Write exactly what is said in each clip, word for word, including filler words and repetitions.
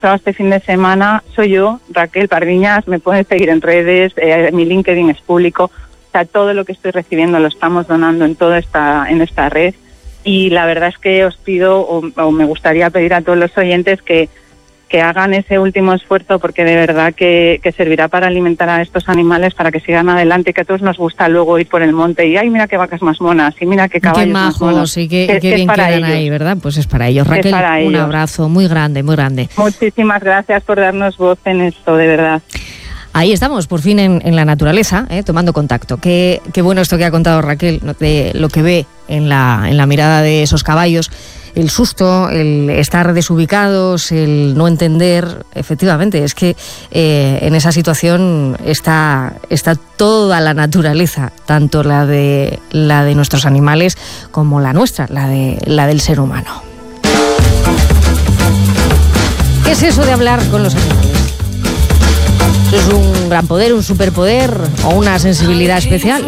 demostrado este fin de semana soy yo, Raquel Pardiñas. Me pueden seguir en redes, eh, mi LinkedIn es público. O sea, todo lo que estoy recibiendo lo estamos donando en toda esta, en esta red. Y la verdad es que os pido, o, o me gustaría pedir a todos los oyentes que que hagan ese último esfuerzo, porque de verdad que, que servirá para alimentar a estos animales, para que sigan adelante, que a todos nos gusta luego ir por el monte y, ay, mira qué vacas más monas, y mira qué caballos qué majos, más monos. y qué, que, qué que bien quedan ellos. Ahí, ¿verdad? Pues es para ellos. Raquel, para un ellos. abrazo muy grande, muy grande. Muchísimas gracias por darnos voz en esto, de verdad. Ahí estamos, por fin en, en la naturaleza, ¿eh? Tomando contacto. Qué, qué bueno esto que ha contado Raquel, de lo que ve en la, en la mirada de esos caballos. El susto, el estar desubicados, el no entender, efectivamente, es que eh, en esa situación está, está toda la naturaleza, tanto la de, la de nuestros animales como la nuestra, la, de, la del ser humano. ¿Qué es eso de hablar con los animales? ¿Es un gran poder, un superpoder o una sensibilidad especial?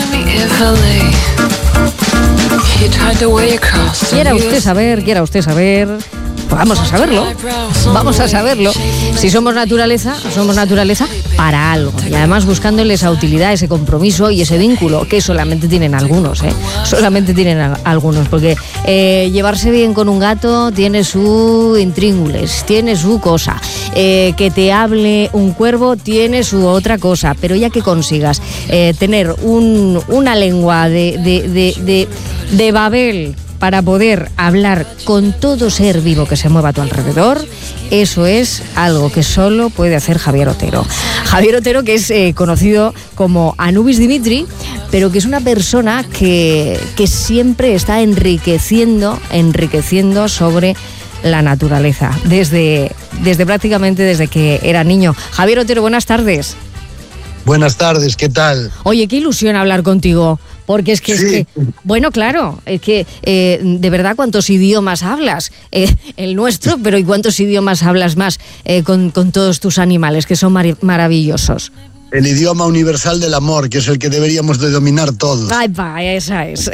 Quiera usted saber, quiera usted saber, pues vamos a saberlo, vamos a saberlo. Si somos naturaleza, somos naturaleza para algo. Y además buscándole esa utilidad, ese compromiso y ese vínculo, que solamente tienen algunos, ¿eh? Solamente tienen a, algunos, porque eh, llevarse bien con un gato tiene su intríngulis, tiene su cosa. Eh, que te hable un cuervo tiene su otra cosa. Pero ya que consigas eh, tener un, una lengua de, de, de, de, de Babel para poder hablar con todo ser vivo que se mueva a tu alrededor, eso es algo que solo puede hacer Javier Otero. Javier Otero, que es eh, conocido como Anubis Dimitri, pero que es una persona que, que siempre está enriqueciendo, enriqueciendo sobre la naturaleza, desde, desde prácticamente desde que era niño. Javier Otero, buenas tardes. Buenas tardes, ¿qué tal? Oye, qué ilusión hablar contigo. Porque es que, sí. es que bueno, claro, es que eh, de verdad, ¿cuántos idiomas hablas? Eh, el nuestro, pero ¿y cuántos idiomas hablas más eh, con, con todos tus animales, que son mar- maravillosos? El idioma universal del amor, que es el que deberíamos de dominar todos. Ay, va, esa es.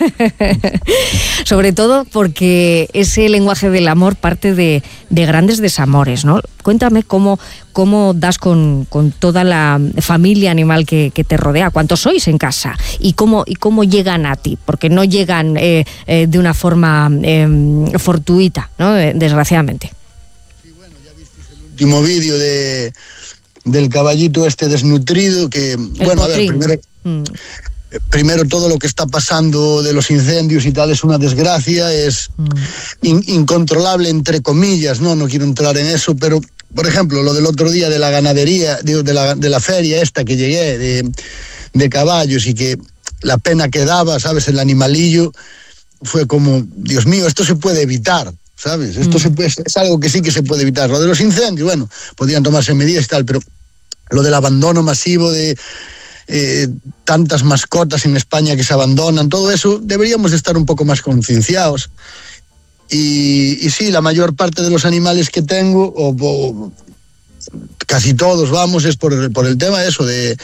Sobre todo porque ese lenguaje del amor parte de, de grandes desamores, ¿no? Cuéntame cómo, cómo das con, con toda la familia animal que, que te rodea, cuántos sois en casa y cómo, y cómo llegan a ti, porque no llegan eh, eh, de una forma eh, fortuita, ¿no? Desgraciadamente. Sí, bueno, ya visteis el último vídeo de... del caballito este desnutrido, que, el bueno, potrín. a ver, primero, mm. primero todo lo que está pasando de los incendios y tal es una desgracia, es mm. in, incontrolable, entre comillas, no, no quiero entrar en eso, pero, por ejemplo, lo del otro día de la ganadería, de, de, la, de la feria esta que llegué, de, de caballos, y que la pena que daba, ¿sabes?, el animalillo, fue como, Dios mío, esto se puede evitar. ¿Sabes? Esto mm. se puede, es algo que sí que se puede evitar. Lo de los incendios, bueno, podrían tomarse medidas y tal, pero lo del abandono masivo de eh, tantas mascotas en España que se abandonan, todo eso, deberíamos de estar un poco más concienciados. Y, y sí, la mayor parte de los animales que tengo, o, o casi todos, vamos, es por, por el tema de eso, de...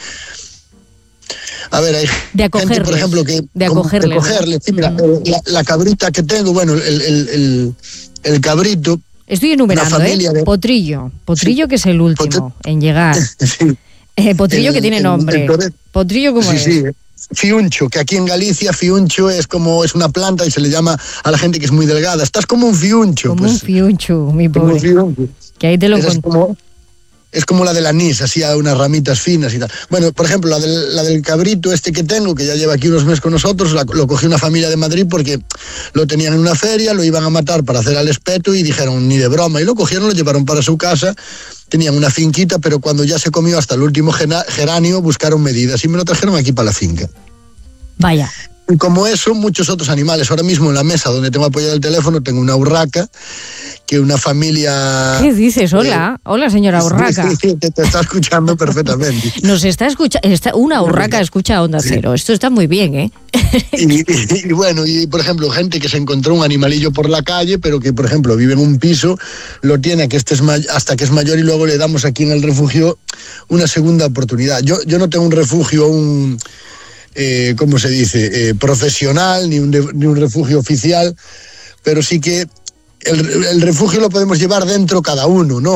A ver, hay de gente, por ejemplo, que... De acogerles. De acogerles. Sí, mira, mm. la, la cabrita que tengo, bueno, el, el, el, el cabrito... Estoy enumerando, ¿eh? De... Potrillo. Potrillo, sí. Que es el último Pot... en llegar. Sí. Eh, Potrillo, el, que tiene el, nombre. El, el... Potrillo, ¿cómo sí, es? Sí, Fiuncho, que aquí en Galicia fiuncho es como es una planta y se le llama a la gente que es muy delgada. Estás como un fiuncho. Como pues, un fiuncho, mi pobre. Un fiuncho. Que ahí te lo conté. Es como la del anís, así a unas ramitas finas y tal. Bueno, por ejemplo, la del, la del cabrito este que tengo, que ya lleva aquí unos meses con nosotros, la, lo cogió una familia de Madrid porque lo tenían en una feria, lo iban a matar para hacer al espeto y dijeron, ni de broma, y lo cogieron, lo llevaron para su casa, tenían una finquita, pero cuando ya se comió hasta el último geranio, buscaron medidas y me lo trajeron aquí para la finca. Vaya. Y como eso, muchos otros animales. Ahora mismo en la mesa donde tengo apoyado el teléfono tengo una urraca, que una familia... ¿Qué dices? Hola, eh, hola señora urraca. Sí, sí, te, te está escuchando perfectamente. Nos está escuchando, una urraca escucha Onda Cero, sí. Esto está muy bien, ¿eh? Y, y, y bueno, y por ejemplo, gente que se encontró un animalillo por la calle, pero que por ejemplo vive en un piso, lo tiene que este es may- hasta que es mayor y luego le damos aquí en el refugio una segunda oportunidad. Yo, yo no tengo un refugio, un... Eh, ¿cómo se dice? Eh, profesional, ni un, de, ni un refugio oficial, pero sí que el, el refugio lo podemos llevar dentro cada uno, ¿no?